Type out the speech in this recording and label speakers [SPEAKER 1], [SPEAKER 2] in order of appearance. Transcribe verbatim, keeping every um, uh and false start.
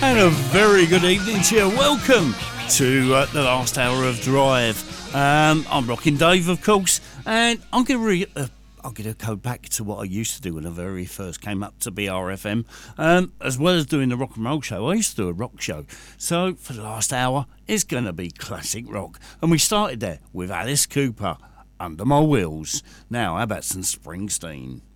[SPEAKER 1] And a very good evening to you. Welcome to uh, the last hour of Drive. Um, I'm Rockin' Dave, of course, and I'm going to re- uh, I'm going to go back to what I used to do when I very first came up to B R F M. Um, as well as doing the rock and roll show, I used to do a rock show. So for the last hour, it's going to be classic rock. And we started there with Alice Cooper, Under My Wheels. Now, how about some Springsteen?